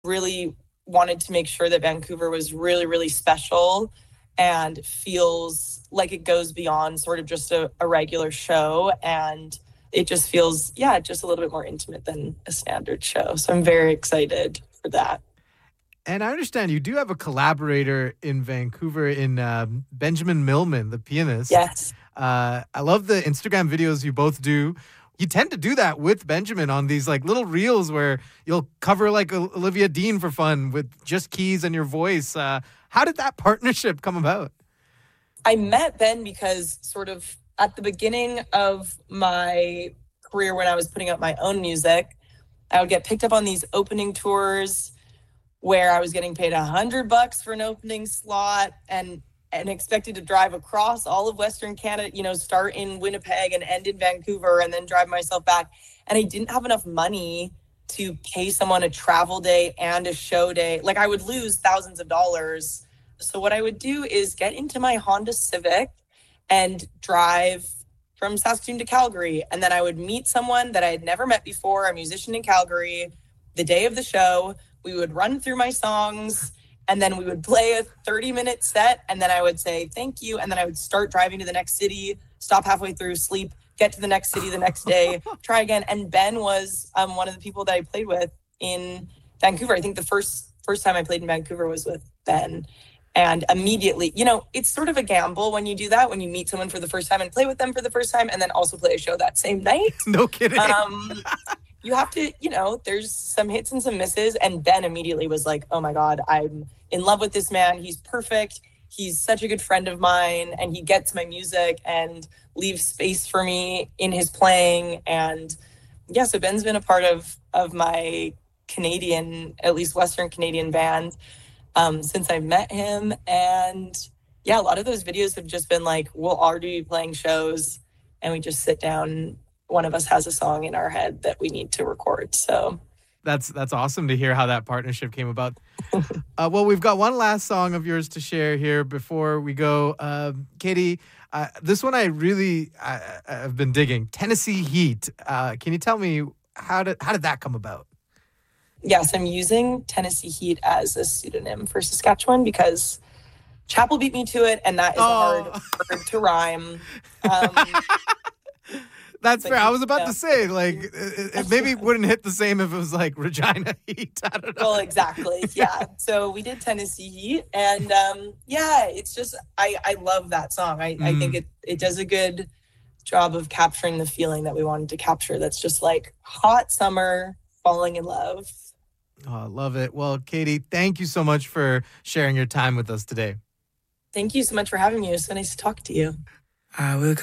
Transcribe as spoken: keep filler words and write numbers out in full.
really wanted to make sure that Vancouver was really, really special and feels like it goes beyond sort of just a, a regular show. And it just feels, yeah, just a little bit more intimate than a standard show. So I'm very excited for that. And I understand you do have a collaborator in Vancouver in uh, Benjamin Millman, the pianist. Yes. Uh, I love the Instagram videos you both do. You tend to do that with Benjamin on these like little reels where you'll cover like Olivia Dean for fun with just keys and your voice. Uh, how did that partnership come about? I met Ben because sort of at the beginning of my career when I was putting out my own music, I would get picked up on these opening tours where I was getting paid a hundred bucks for an opening slot and and expected to drive across all of Western Canada, you know, start in Winnipeg and end in Vancouver and then drive myself back. And I didn't have enough money to pay someone a travel day and a show day. Like I would lose thousands of dollars. So what I would do is get into my Honda Civic and drive from Saskatoon to Calgary. And then I would meet someone that I had never met before, a musician in Calgary, the day of the show. We would run through my songs and then we would play a thirty minute set. And then I would say, thank you. And then I would start driving to the next city, stop halfway through, sleep, get to the next city the next day, try again. And Ben was um, one of the people that I played with in Vancouver. I think the first, first time I played in Vancouver was with Ben. And immediately, you know, it's sort of a gamble when you do that, when you meet someone for the first time and play with them for the first time and then also play a show that same night. No kidding. Um, you have to, you know, there's some hits and some misses. And Ben immediately was like, oh my God, I'm in love with this man. He's perfect. He's such a good friend of mine and he gets my music and leaves space for me in his playing. And yeah, so Ben's been a part of, of my Canadian, at least Western Canadian band um, since I met him. And yeah, a lot of those videos have just been like, we'll already be playing shows and we just sit down. One of us has a song in our head that we need to record. So that's that's awesome to hear how that partnership came about. uh, well, we've got one last song of yours to share here before we go. Uh, Katie, uh, this one I really uh, have been digging. Tennessee Heat. Uh, can you tell me how did how did that come about? Yes, I'm using Tennessee Heat as a pseudonym for Saskatchewan because Chapel beat me to it, and that is oh. a hard word to rhyme. Um, That's fair. I was about to say, like, it, it maybe wouldn't hit the same if it was like Regina Heat. I don't know. Well, exactly. Yeah. So we did Tennessee Heat, and um, yeah, it's just I I love that song. I, mm. I think it it does a good job of capturing the feeling that we wanted to capture. That's just like hot summer, falling in love. Oh, I love it. Well, Katie, thank you so much for sharing your time with us today. Thank you so much for having me. It was so nice to talk to you. I will